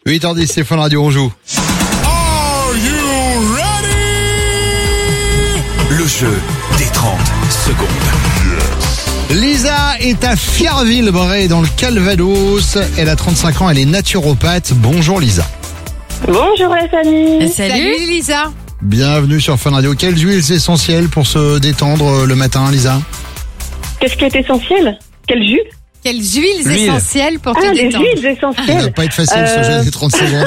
8h10, c'est Fun Radio, on joue. Are you ready? Le jeu des 30 secondes. Lisa est à Fierville-Bray dans le Calvados. Elle a 35 ans, elle est naturopathe. Bonjour Lisa. Bonjour la famille. Salut Lisa. Bienvenue sur Fun Radio. Quelles huiles essentielles pour se détendre le matin, Lisa? Qu'est-ce qui est essentiel? Quel jus? Quelles huiles essentielles pour te Les détendre? huiles Ça essentielles. va pas être facile ce jeu des 30 secondes.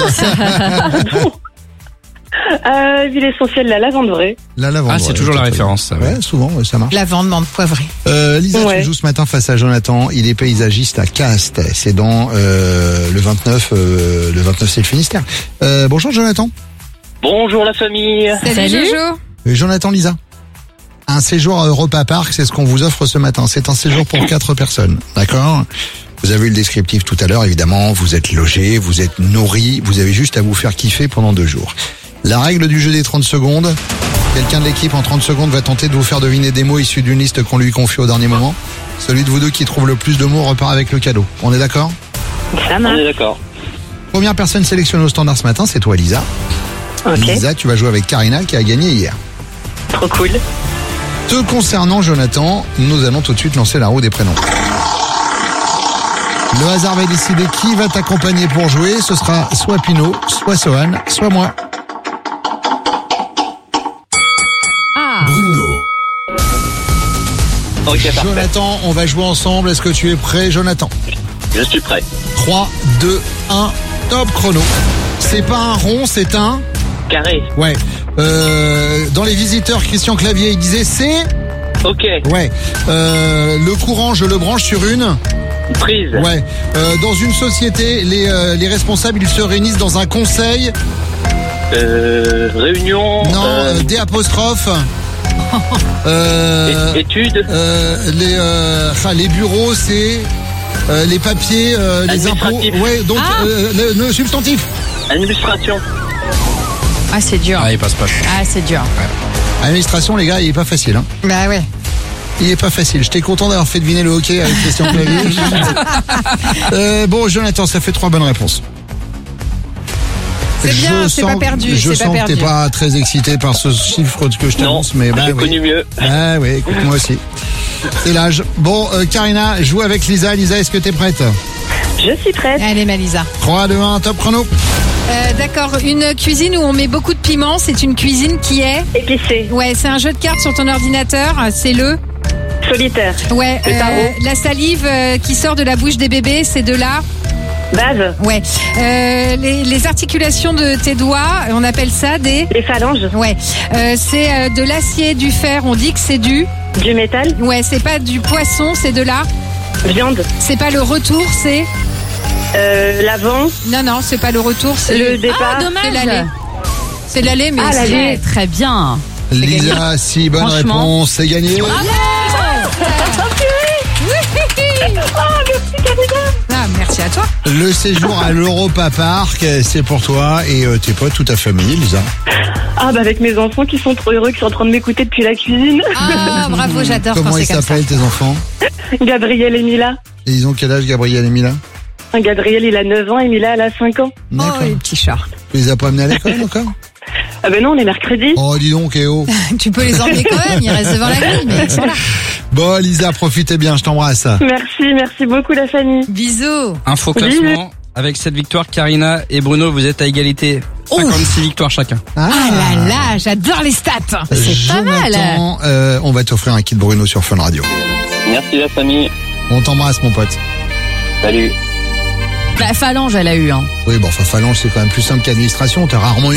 Huile essentielle, la lavande vraie. La lavande. Ah, c'est toujours la référence, ça, ouais. Ouais, souvent, ouais, ça marche. Lavande, menthe poivrée. Lisa, Ouais. tu joues ce matin face à Jonathan. Il est paysagiste à Castres. C'est dans le 29. Le 29, c'est le Finistère. Bonjour Jonathan. Bonjour la famille. Salut Jojo. Jonathan, Lisa. Un séjour à Europa Park, c'est ce qu'on vous offre ce matin. C'est un séjour pour 4 personnes. D'accord? Vous avez eu le descriptif tout à l'heure, évidemment. Vous êtes logé, vous êtes nourri. Vous avez juste à vous faire kiffer pendant 2 jours. La règle du jeu des 30 secondes. Quelqu'un de l'équipe en 30 secondes va tenter de vous faire deviner des mots issus d'une liste qu'on lui confie au dernier moment. Celui de vous deux qui trouve le plus de mots repart avec le cadeau. On est d'accord? Ça On marche. est d'accord. Première personne sélectionnée au standard ce matin, c'est toi Lisa. Ok. Lisa, tu vas jouer avec Karina qui a gagné hier. Trop cool. Te concernant, Jonathan, nous allons tout de suite lancer la roue des prénoms. Le hasard va décider qui va t'accompagner pour jouer. Ce sera soit Pino, soit Sohan, soit moi. Bruno. Ok, parfait. Jonathan, on va jouer ensemble. Est-ce que tu es prêt, Jonathan? Je suis prêt. 3, 2, 1, top chrono. C'est pas un rond, c'est un... Carré. Ouais. Dans Les Visiteurs, Christian Clavier, il disait c'est... Ok. Ouais. Le courant, je le branche sur une... Prise. Ouais. Dans une société, les responsables, ils se réunissent dans un conseil. Réunion. Non, D apostrophe. Études. Les bureaux, c'est les papiers, les impôts. Administratif. Ouais, donc le substantif. Administration. Ah, c'est dur. Ah, il passe pas. Ah, c'est dur. Administration, les gars, il est pas facile. Hein. Bah ouais. Il est pas facile. J'étais content d'avoir fait deviner le hockey avec Christian Clavier. Bon, Jonathan, ça fait 3 bonnes réponses. C'est bien, c'est pas perdu. Je C'est pas sens que perdu. t'es pas très excité par ce chiffre que je Non. t'annonce, mais bah J'ai oui. connu mieux. Ah oui, écoute, moi aussi. C'est l'âge. Bon, Karina, joue avec Lisa. Lisa, est-ce que t'es prête? Je suis prête. Allez, Malisa. 3, 2, 1, top chrono. D'accord, une cuisine où on met beaucoup de piment, c'est une cuisine qui est... Épicé. Ouais, c'est un jeu de cartes sur ton ordinateur, c'est le... Solitaire. Ouais, Le tarot. la salive qui sort de la bouche des bébés, c'est de la... Base. Ouais. Les articulations de tes doigts, on appelle ça des... Les phalanges. Ouais. C'est de l'acier, du fer, on dit que c'est du... Du métal. Ouais, c'est pas du poisson, c'est de la... Viande. C'est pas le retour, c'est... L'avant. Non, c'est pas le retour, c'est... Le départ. C'est l'aller. C'est l'aller, mais Ah, c'est... l'aller. Très bien. Lisa, si bonne Franchement. réponse, c'est gagné. Ah, merci à toi. Le séjour à l'Europa Park, c'est pour toi et tes potes, toute ta famille, Lisa. Ah bah avec mes enfants qui sont trop heureux, qui sont en train de m'écouter depuis la cuisine. Ah, bravo, j'adore quand Comment c'est ils comme ça. s'appellent tes enfants? Gabriel et Mila. Et ils ont quel âge, Gabriel et Mila? Gabriel il a 9 ans et Mila elle a 5 ans. Oh, les petits chats. Tu les as pas amenés à l'école encore? Ah ben non, on est mercredi. Oh, dis donc, oh. Tu peux les emmener quand même, ils restent devant la grille, mais ils sont là. Bon, Lisa, profitez bien, je t'embrasse. Merci beaucoup la famille. Bisous. Info classement. Avec cette victoire, Karina et Bruno, vous êtes à égalité. 56 victoires chacun. Ah là là, j'adore les stats. C'est pas mal. Jonathan, on va t'offrir un kit Bruno sur Fun Radio. Merci la famille. On t'embrasse, mon pote. Salut. La phalange, elle a eu, hein. Oui, bon, enfin, phalange, c'est quand même plus simple qu'administration. T'as rarement